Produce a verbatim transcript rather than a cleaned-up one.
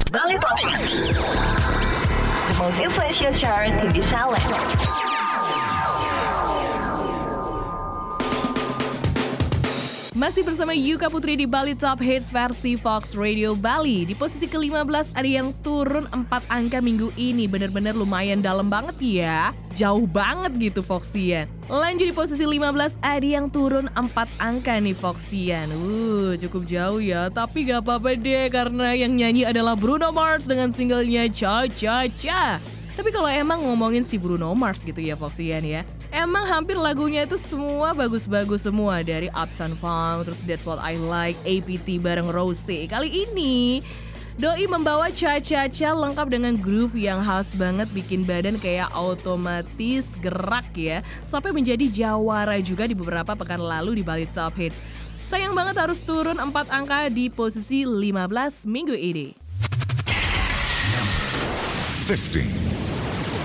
Bali Top Hits, the most influential chart in the Salem. Masih bersama Yuka Putri di Bali Top Hits versi Fox Radio Bali. Di posisi kelima belas ada yang turun empat angka minggu ini. Bener-bener lumayan dalam banget ya. Jauh banget gitu Foxian. Lanjut di posisi lima belas ada yang turun empat angka nih Foxian. Uh, cukup jauh ya. Tapi gak apa-apa deh karena yang nyanyi adalah Bruno Mars dengan singlenya Cha Cha Cha. Tapi kalau emang ngomongin si Bruno Mars gitu ya Foxian ya, emang hampir lagunya itu semua bagus-bagus semua. Dari Uptown Funk, terus That's What I Like, A P T bareng Rose. Kali ini Doi membawa Cha Cha Cha lengkap dengan groove yang khas banget, bikin badan kayak otomatis gerak ya, sampai menjadi jawara juga di beberapa pekan lalu di Bali Top Hits. Sayang banget harus turun empat angka di posisi lima belas minggu ini. fifteen.